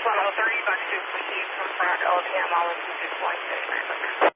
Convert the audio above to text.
103, back to proceed from front LTM, all 26 points,